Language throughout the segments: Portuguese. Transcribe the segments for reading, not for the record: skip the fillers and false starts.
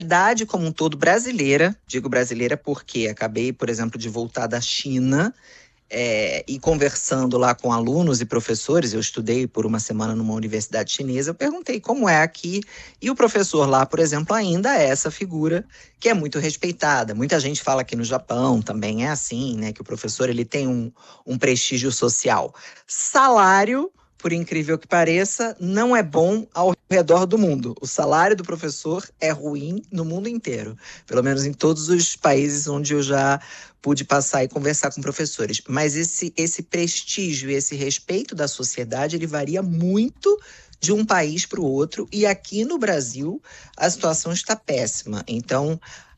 sociedade como um todo brasileira, digo brasileira porque acabei, por exemplo, de voltar da China, e conversando lá com alunos e professores, eu estudei por uma semana numa universidade chinesa, eu perguntei como é aqui, e o professor lá, por exemplo, ainda é essa figura que é muito respeitada. Muita gente fala que no Japão também é assim, né, que o professor ele tem um prestígio social. Salário, por incrível que pareça, não é bom ao redor do mundo. O salário do professor é ruim no mundo inteiro, pelo menos em todos os países onde eu já pude passar e conversar com professores. Mas esse prestígio e esse respeito da sociedade, ele varia muito de um país para o outro. E aqui no Brasil, a situação está péssima. Então,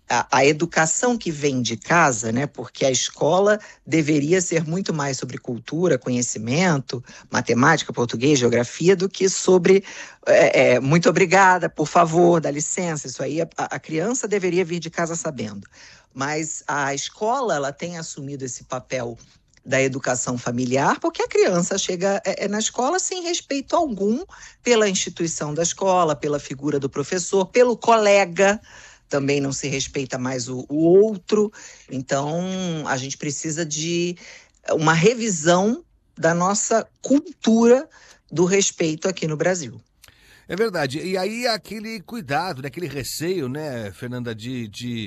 a educação que vem de casa, né? Porque a escola deveria ser muito mais sobre cultura, conhecimento, matemática, português, geografia, do que sobre muito obrigada, por favor, dá licença. Isso aí a criança deveria vir de casa sabendo. Mas a escola, ela tem assumido esse papel da educação familiar, porque a criança chega na escola sem respeito algum pela instituição da escola, pela figura do professor, pelo colega, também não se respeita mais o outro. Então, a gente precisa de uma revisão da nossa cultura do respeito aqui no Brasil. É verdade. E aí aquele cuidado, né, aquele receio, né, Fernanda, de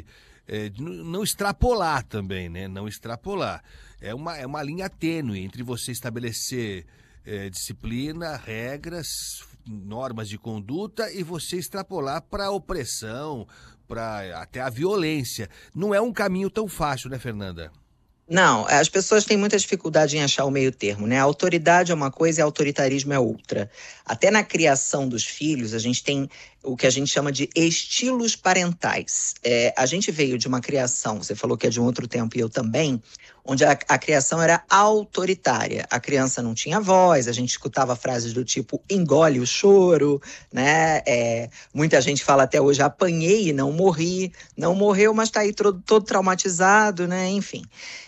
não extrapolar também, né? Não extrapolar. É uma linha tênue entre você estabelecer disciplina, regras, normas de conduta e você extrapolar para a opressão, para até a violência. Não é um caminho tão fácil, né, Fernanda? Não, as pessoas têm muita dificuldade em achar o meio termo, né? A autoridade é uma coisa e autoritarismo é outra. Até na criação dos filhos, a gente tem o que a gente chama de estilos parentais. A gente veio de uma criação, você falou que é de um outro tempo e eu também, onde a criação era autoritária. A criança não tinha voz, a gente escutava frases do tipo engole o choro, né? Muita gente fala até hoje apanhei e não morri. Não morreu, mas está aí todo traumatizado, né? Enfim.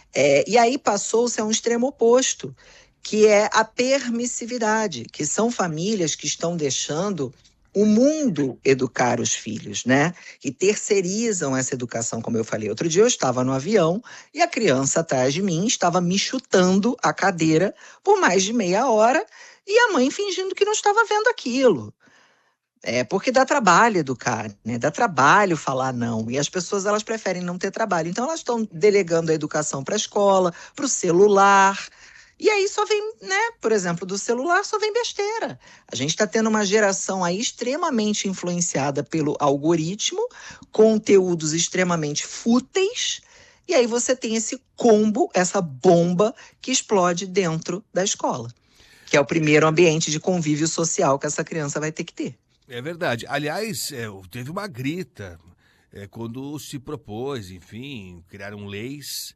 E aí passou-se a um extremo oposto, que é a permissividade, que são famílias que estão deixando o mundo educar os filhos, né? E terceirizam essa educação, como eu falei. Outro dia eu estava no avião e a criança atrás de mim estava me chutando a cadeira por mais de meia hora e a mãe fingindo que não estava vendo aquilo. Porque dá trabalho educar, né? Dá trabalho falar não. E as pessoas, elas preferem não ter trabalho. Então, elas estão delegando a educação para a escola, para o celular. E aí só vem, né? Por exemplo, do celular só vem besteira. A gente está tendo uma geração aí extremamente influenciada pelo algoritmo, conteúdos extremamente fúteis. E aí você tem esse combo, essa bomba que explode dentro da escola, que é o primeiro ambiente de convívio social que essa criança vai ter que ter. É verdade. Aliás, teve uma grita quando se propôs, enfim, criaram leis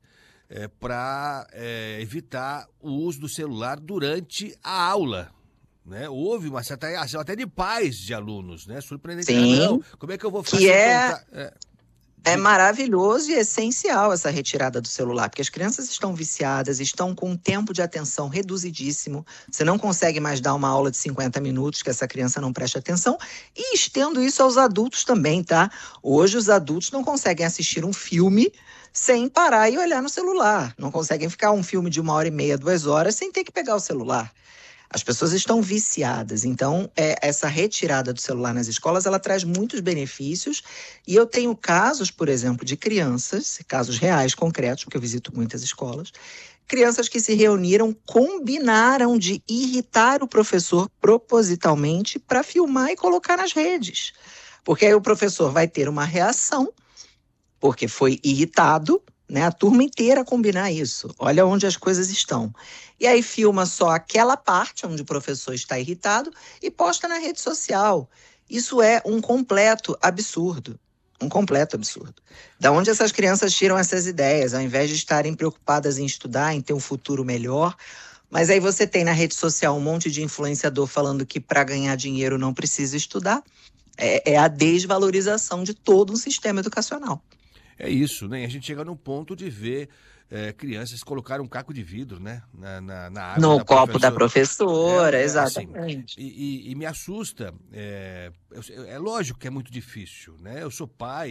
para evitar o uso do celular durante a aula. Né? Houve uma certa reação até de pais de alunos, né? Surpreendente. Não, Sim, como é que eu vou ficar que sem é contar? É maravilhoso e essencial essa retirada do celular, porque as crianças estão viciadas, estão com um tempo de atenção reduzidíssimo. Você não consegue mais dar uma aula de 50 minutos que essa criança não preste atenção. E estendo isso aos adultos também, tá? Hoje os adultos não conseguem assistir um filme sem parar e olhar no celular. Não conseguem ficar um filme de 1 hora e meia, 2 horas, sem ter que pegar o celular. As pessoas estão viciadas, então essa retirada do celular nas escolas, ela traz muitos benefícios, e eu tenho casos, por exemplo, de crianças, casos reais, concretos, porque eu visito muitas escolas, crianças que se reuniram, combinaram de irritar o professor propositalmente para filmar e colocar nas redes, porque aí o professor vai ter uma reação, porque foi irritado, né? A turma inteira combinar isso. Olha onde as coisas estão. E aí filma só aquela parte onde o professor está irritado e posta na rede social. Isso é um completo absurdo. Um completo absurdo. Da onde essas crianças tiram essas ideias, ao invés de estarem preocupadas em estudar, em ter um futuro melhor. Mas aí você tem na rede social um monte de influenciador falando que para ganhar dinheiro não precisa estudar. É a desvalorização de todo um sistema educacional. É isso, né? A gente chega num ponto de ver crianças colocarem um caco de vidro, né? Na água No da copo da professora. professora, Assim, exatamente. e me assusta. É lógico que é muito difícil, né? Eu sou pai.